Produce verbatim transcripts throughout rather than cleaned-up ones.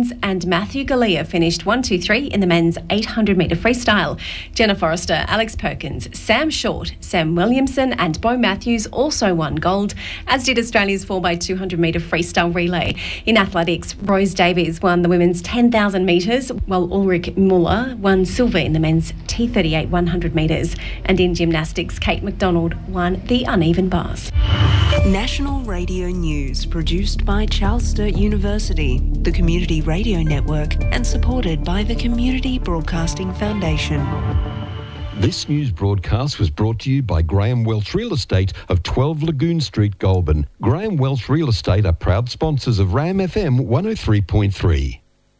Jones and Matthew Galea finished one two three in the men's eight hundred metre freestyle. Jenna Forrester, Alex Perkins, Sam Short, Sam Williamson and Bo Matthews also won gold, as did Australia's four by two hundred metre freestyle relay. In athletics, Rose Davies won the women's ten thousand metres, while Ulrich Muller won silver in the men's T thirty-eight one hundred metres. And in gymnastics, Kate McDonald won the uneven bars. National Radio News, produced by Charles Sturt University, the Community Radio Network, and supported by the Community Broadcasting Foundation. This news broadcast was brought to you by Graham Welch Real Estate of twelve Lagoon Street, Goulburn. Graham Welch Real Estate are proud sponsors of RAM F M one oh three point three.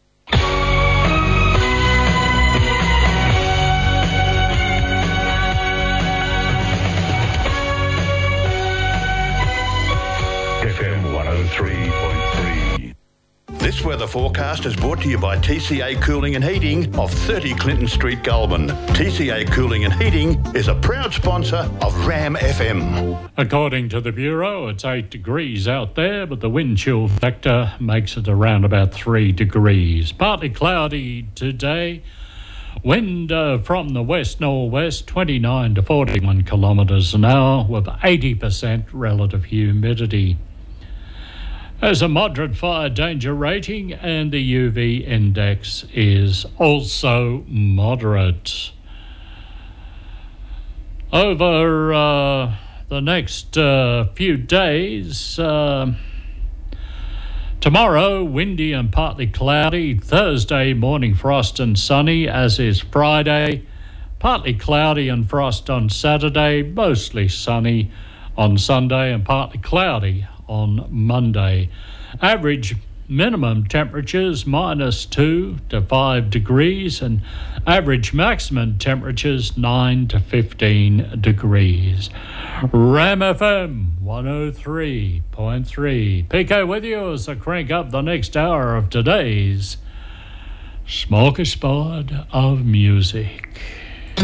three point three. This weather forecast is brought to you by T C A Cooling and Heating of thirty Clinton Street, Goulburn. T C A Cooling and Heating is a proud sponsor of RAM F M. According to the Bureau, it's eight degrees out there, but the wind chill factor makes it around about three degrees. Partly cloudy today. Wind uh, from the west-northwest, twenty-nine to forty-one kilometres an hour, with eighty percent relative humidity. There's a moderate fire danger rating, and the U V index is also moderate. Over uh, the next uh, few days, uh, tomorrow, windy and partly cloudy. Thursday, morning frost and sunny, as is Friday. Partly cloudy and frost on Saturday, mostly sunny on Sunday, and partly cloudy on Monday. Average minimum temperatures minus two to five degrees, and average maximum temperatures nine to fifteen degrees. RAM F M one oh three point three. P K with you as I crank up the next hour of today's Smorgasbord of Music.